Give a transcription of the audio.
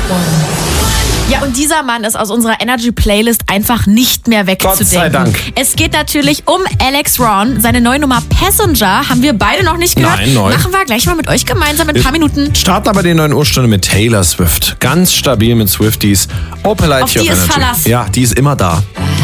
Ja, und dieser Mann ist aus unserer Energy-Playlist einfach nicht mehr wegzudenken. Gott sei Dank. Es geht natürlich um Alex Ron. Seine neue Nummer Passenger haben wir beide noch nicht gehört. Nein, neu. Machen wir gleich mal mit euch gemeinsam in ein paar Minuten. Starten aber die 9 Uhr Stunde mit Taylor Swift. Ganz stabil mit Swifties. Open Light Auf hier die auf ist Energy. Verlass. Ja, die ist immer da.